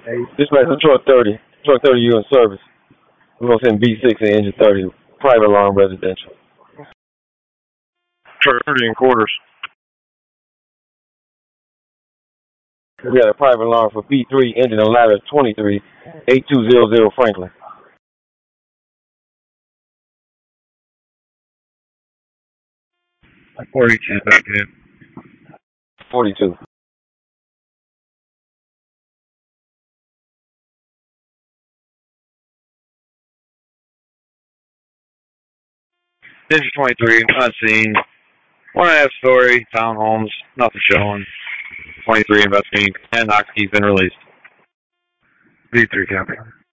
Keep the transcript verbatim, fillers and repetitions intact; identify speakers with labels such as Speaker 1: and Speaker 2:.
Speaker 1: Dispatch, Detroit thirty. Detroit thirty, you in service. We're going to send B six and engine thirty. Private alarm residential.
Speaker 2: Detroit thirty in quarters.
Speaker 1: We got a private alarm for B three, engine and ladder twenty-three, eight two zero zero Franklin.
Speaker 2: forty-two back in.
Speaker 1: forty-two.
Speaker 2: Engine twenty-three, unseen. One and a half story, townhomes, nothing showing. twenty-three investigating, and Knox been released. B three copy.